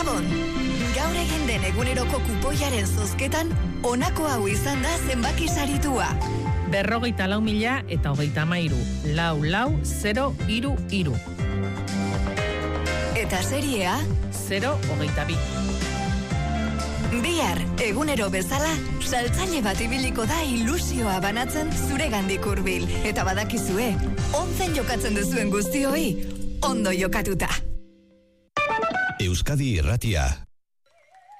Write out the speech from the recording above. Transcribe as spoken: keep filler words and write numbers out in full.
Gabon! Gaur egin den eguneroko kupoiaren zozketan, honako hau izan da zenbaki saritua. Berrogeita lau mila eta hogeita mairu, lau lau, zero, iru, iru. Eta seriea? Zero, hogeita bi. Bihar, egunero bezala, saltzaile bat ibiliko da ilusioa banatzen zuregandik hurbil. Eta badakizue, ontzen jokatzen duzuen guztioi, ondo jokatuta. Euskadi Irratia.